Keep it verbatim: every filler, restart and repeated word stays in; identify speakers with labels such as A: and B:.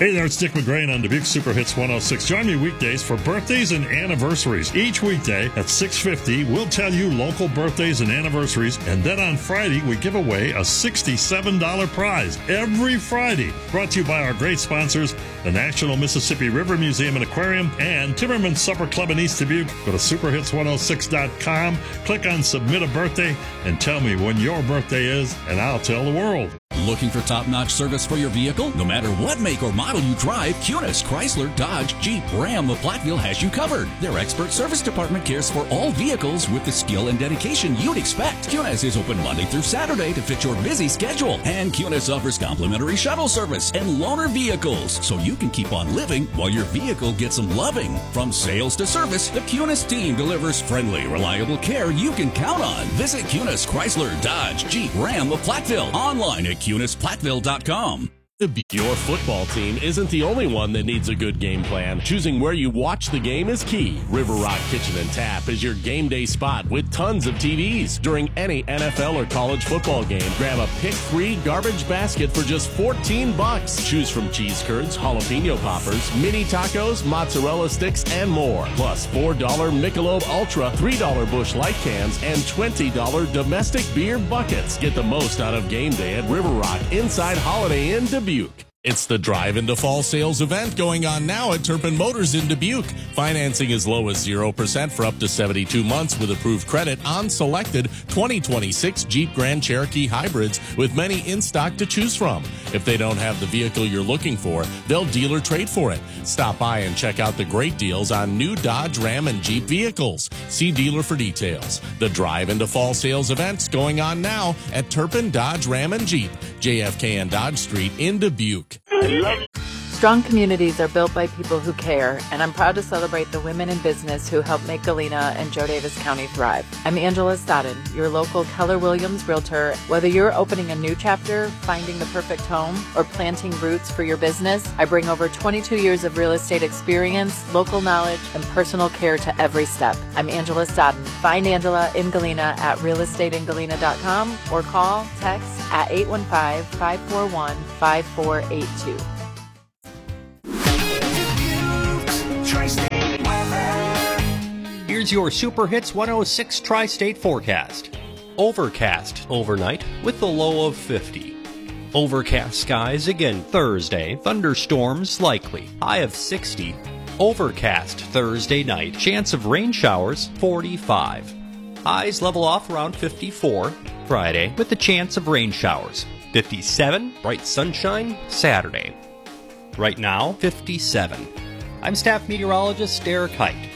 A: Hey there, it's Dick McGrain on Dubuque Super Hits one oh six. Join me weekdays for birthdays and anniversaries. Each weekday at six fifty, we'll tell you local birthdays and anniversaries, and then on Friday, we give away a sixty-seven dollars prize every Friday. Brought to you by our great sponsors, the National Mississippi River Museum and Aquarium and Timmerman's Supper Club in East Dubuque. Go to super hits one oh six dot com, click on Submit a Birthday, and tell me when your birthday is, and I'll tell the world.
B: Looking for top-notch service for your vehicle? No matter what make or model you drive, Cunis, Chrysler, Dodge, Jeep, Ram of Platteville has you covered. Their expert service department cares for all vehicles with the skill and dedication you'd expect. Cunis is open Monday through Saturday to fit your busy schedule. And Cunis offers complimentary shuttle service and loaner vehicles, so you can keep on living while your vehicle gets some loving. From sales to service, the Cunis team delivers friendly, reliable care you can count on. Visit Cunis, Chrysler, Dodge, Jeep, Ram of Platteville. Online at Cunis Platteville dot com.
C: Your football team isn't the only one that needs a good game plan. Choosing where you watch the game is key. River Rock Kitchen and Tap is your game day spot with tons of T Vs. During any N F L or college football game, grab a pick-free garbage basket for just fourteen bucks. Choose from cheese curds, jalapeno poppers, mini tacos, mozzarella sticks, and more. Plus four dollar Michelob Ultra, three dollar Busch Light cans, and twenty dollar domestic beer buckets. Get the most out of game day at River Rock inside Holiday Inn Dubuque. It's the Drive into Fall sales event going on now at Turpin Motors in Dubuque. Financing as low as zero percent for up to seventy-two months with approved credit on selected twenty twenty-six Jeep Grand Cherokee hybrids with many in stock to choose from. If they don't have the vehicle you're looking for, they'll dealer trade for it. Stop by and check out the great deals on new Dodge, Ram, and Jeep vehicles. See dealer for details. The Drive into Fall sales event's going on now at Turpin, Dodge, Ram, and Jeep, J F K and Dodge Street in Dubuque.
D: Strong communities are built by people who care, and I'm proud to celebrate the women in business who help make Galena and Joe Davis County thrive. I'm Angela Stodden, your local Keller Williams Realtor. Whether you're opening a new chapter, finding the perfect home, or planting roots for your business, I bring over twenty-two years of real estate experience, local knowledge, and personal care to every step. I'm Angela Stodden. Find Angela in Galena at real estate in galena dot com or call, text at eight one five, five four one, five four eight two.
E: Here's your Super Hits one oh six Tri-State forecast. Overcast overnight with a low of fifty. Overcast skies again Thursday. Thunderstorms likely. High of sixty. Overcast Thursday night. Chance of rain showers forty-five. Highs level off around fifty-four. Friday with a chance of rain showers. fifty-seven. Bright sunshine Saturday. Right now, fifty-seven. I'm staff meteorologist Derek Height.